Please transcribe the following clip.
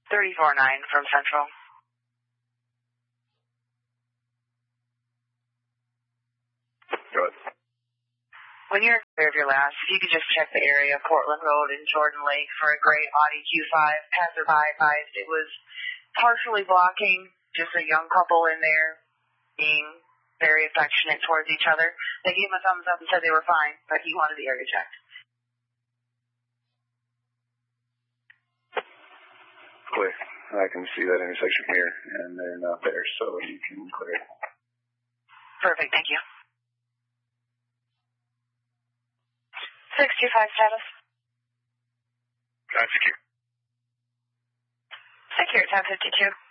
34-9 from Central. Good. When you're clear of your last, if you could just check the area of Portland Road and Jordan Lake for a gray Audi Q5. Passerby advised it was partially blocking, just a young couple in there being very affectionate towards each other. They gave him a thumbs up and said they were fine, but he wanted the area checked. Clear. I can see that intersection here, and they're not there, so you can clear it. Perfect, thank you. 625 status. Secure. Secure, 1052.